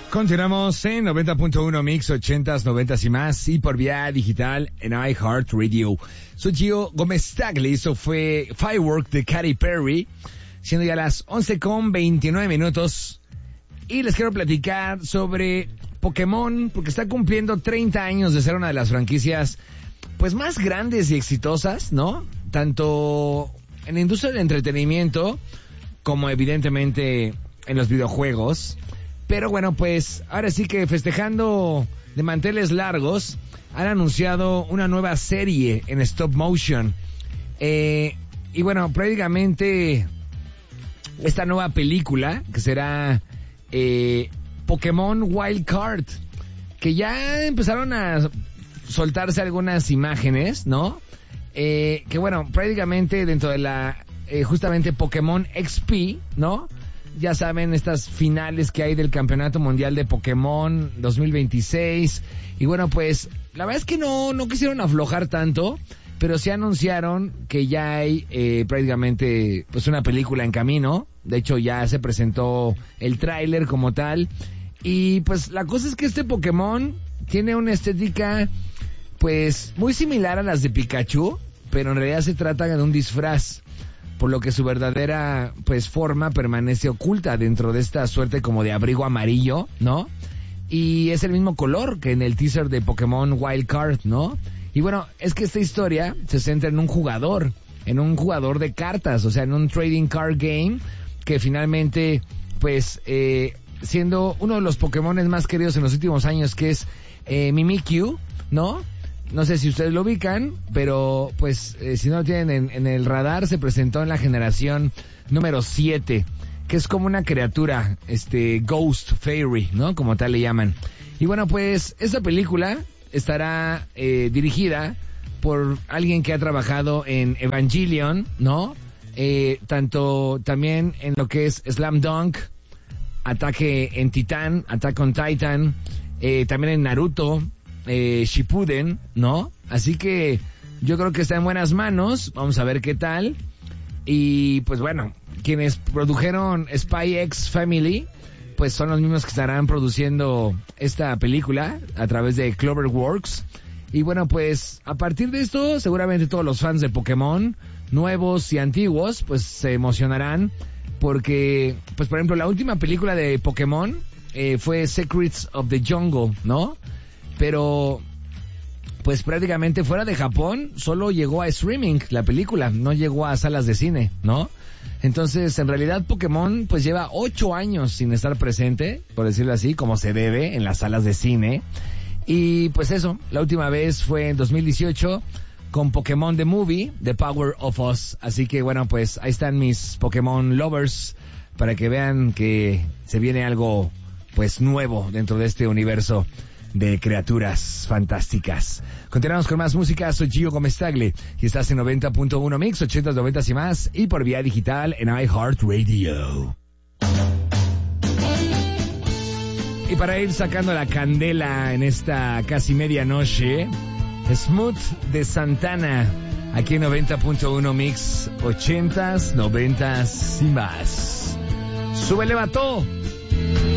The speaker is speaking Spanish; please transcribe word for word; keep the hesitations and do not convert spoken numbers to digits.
Continuamos en noventa punto uno Mix, ochentas, noventas y más, y por vía digital en iHeartRadio. Soy Gio Gómez Tagle, eso fue Firework de Katy Perry, siendo ya las once con veintinueve minutos. Y les quiero platicar sobre Pokémon, porque está cumpliendo treinta años de ser una de las franquicias pues más grandes y exitosas, ¿no? Tanto en la industria del entretenimiento como evidentemente en los videojuegos. Pero bueno, pues ahora sí que festejando de manteles largos, han anunciado una nueva serie en stop motion. Eh, y bueno, prácticamente esta nueva película, que será eh, Pokémon Wild Card, que ya empezaron a soltarse algunas imágenes, ¿no? Eh, que bueno, prácticamente dentro de la, eh, justamente Pokémon X P, ¿no? Ya saben, estas finales que hay del Campeonato Mundial de Pokémon dos mil veintiséis. Y bueno, pues, la verdad es que no, no quisieron aflojar tanto, pero sí anunciaron que ya hay eh, prácticamente pues una película en camino. De hecho, ya se presentó el tráiler como tal. Y pues la cosa es que este Pokémon tiene una estética pues muy similar a las de Pikachu, pero en realidad se trata de un disfraz, por lo que su verdadera pues forma permanece oculta dentro de esta suerte como de abrigo amarillo, ¿no? Y es el mismo color que en el teaser de Pokémon Wild Card, ¿no? Y bueno, es que esta historia se centra en un jugador, en un jugador de cartas, o sea, en un trading card game, que finalmente, pues, eh, siendo uno de los Pokémones más queridos en los últimos años, que es eh, Mimikyu, ¿no? No sé si ustedes lo ubican, pero pues eh, si no lo tienen en, en el radar, se presentó en la generación número siete, que es como una criatura, este, Ghost Fairy, ¿no? Como tal le llaman. Y bueno, pues esta película estará eh, dirigida por alguien que ha trabajado en Evangelion, ¿no? Eh, tanto también en lo que es Slam Dunk, Ataque en Titán, Attack on Titan, eh, también en Naruto, Eh, Shippuden, ¿no? Así que yo creo que está en buenas manos. Vamos a ver qué tal. Y pues bueno, quienes produjeron Spy X Family, pues son los mismos que estarán produciendo esta película a través de Cloverworks. Y bueno, pues a partir de esto, seguramente todos los fans de Pokémon, nuevos y antiguos, pues se emocionarán. Porque, pues por ejemplo, la última película de Pokémon eh, fue Secrets of the Jungle, ¿no? Pero, pues prácticamente fuera de Japón, solo llegó a streaming la película, no llegó a salas de cine, ¿no? Entonces, en realidad Pokémon pues lleva ocho años sin estar presente, por decirlo así, como se debe, en las salas de cine. Y pues eso, la última vez fue en dos mil dieciocho con Pokémon The Movie, The Power of Us. Así que bueno, pues ahí están mis Pokémon lovers, para que vean que se viene algo pues nuevo dentro de este universo de criaturas fantásticas. Continuamos con más música. Soy Gio Gómez Tagle y estás en noventa punto uno Mix, ochentas, noventas y más, y por vía digital en iHeartRadio. Y para ir sacando la candela en esta casi medianoche, Smooth de Santana, aquí en noventa punto uno Mix, ochentas, noventas y más. ¡Súbele, vato!